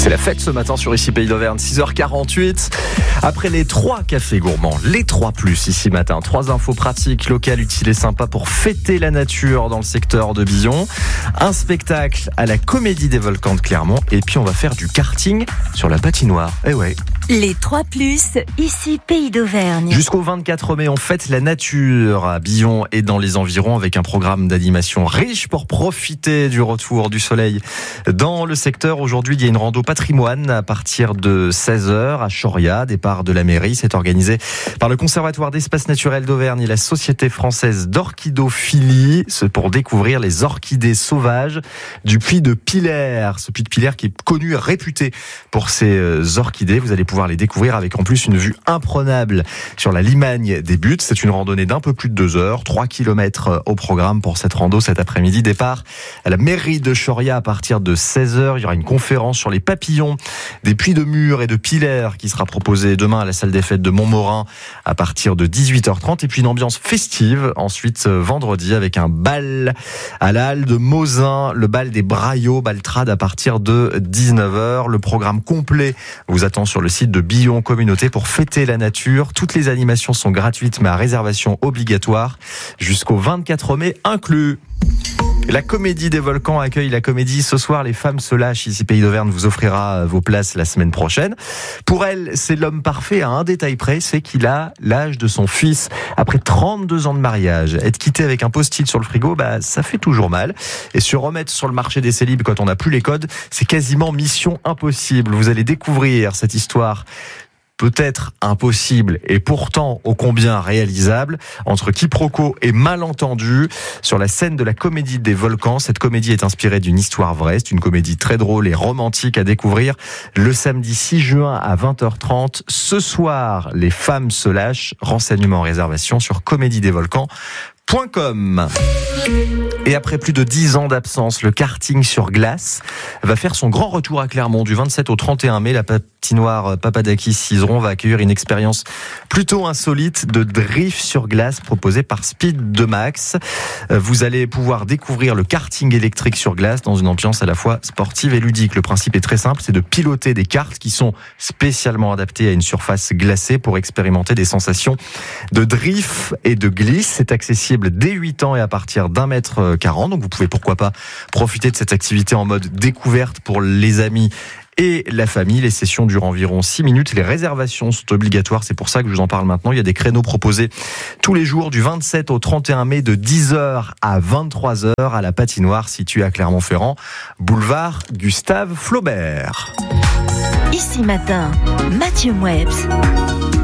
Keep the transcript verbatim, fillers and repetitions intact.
C'est la fête ce matin sur Ici Pays d'Auvergne, six heures quarante-huit. Après les trois cafés gourmands, les trois plus ici matin, trois infos pratiques, locales, utiles et sympas pour fêter la nature dans le secteur de Billon. Un spectacle à la Comédie des Volcans de Clermont. Et puis on va faire du karting sur la patinoire. Eh ouais. Les trois plus, ici Pays d'Auvergne. Jusqu'au vingt-quatre mai, on fête la nature à Billon et dans les environs avec un programme d'animation riche pour profiter du retour du soleil dans le secteur. Aujourd'hui, il y a une rando patrimoine à partir de seize heures à Choria, départ de la mairie. C'est organisé par le Conservatoire d'espaces naturels d'Auvergne et la Société française d'orchidophilie. C'est pour découvrir les orchidées sauvages du puits de Pilaire. Ce puits de Pilaire qui est connu et réputé pour ses orchidées. Vous allez pouvoir les découvrir avec en plus une vue imprenable sur la Limagne des Buttes. C'est une randonnée d'un peu plus de deux heures, trois kilomètres au programme pour cette rando cet après-midi. Départ à la mairie de Choria à partir de seize heures. Il y aura une conférence sur les papillons des puits de Mur et de Pilaire qui sera proposée demain à la salle des fêtes de Montmorin à partir de dix-huit heures trente. Et puis une ambiance festive ensuite vendredi avec un bal à la halle de Mosin, le bal des Braillots, Baltrade à partir de dix-neuf heures. Le programme complet vous attend sur le site de Billon Communauté pour fêter la nature. Toutes les animations sont gratuites mais à réservation obligatoire jusqu'au vingt-quatre mai inclus. La Comédie des Volcans accueille la comédie Ce soir, les femmes se lâchent. Ici Pays d'Auvergne vous offrira vos places la semaine prochaine. Pour elle, c'est l'homme parfait à un détail près, c'est qu'il a l'âge de son fils. Après trente-deux ans de mariage, être quitté avec un post-it sur le frigo, bah, ça fait toujours mal. Et se remettre sur le marché des célibes quand on n'a plus les codes, c'est quasiment mission impossible. Vous allez découvrir cette histoire peut-être impossible et pourtant ô combien réalisable, entre quiproquo et malentendu, sur la scène de la Comédie des Volcans. Cette comédie est inspirée d'une histoire vraie. C'est une comédie très drôle et romantique à découvrir le samedi six juin à vingt heures trente. Ce soir, les femmes se lâchent. Renseignements en réservation sur comédie des volcans point com. Et après plus de dix ans d'absence, le karting sur glace va faire son grand retour à Clermont du vingt-sept au trente et un mai. La patinoire Papadakis-Cizeron va accueillir une expérience plutôt insolite de drift sur glace proposée par Speed deux Max. Vous allez pouvoir découvrir le karting électrique sur glace dans une ambiance à la fois sportive et ludique. Le principe est très simple, c'est de piloter des karts qui sont spécialement adaptés à une surface glacée pour expérimenter des sensations de drift et de glisse. C'est accessible dès huit ans et à partir d'un mètre quarante. Donc vous pouvez pourquoi pas profiter de cette activité en mode découverte pour les amis et la famille. Les sessions durent environ six minutes. Les réservations sont obligatoires. C'est pour ça que je vous en parle maintenant. Il y a des créneaux proposés tous les jours du vingt-sept au trente et un mai de dix heures à vingt-trois heures à la patinoire située à Clermont-Ferrand, boulevard Gustave Flaubert. Ici matin, Mathieu Mouebs.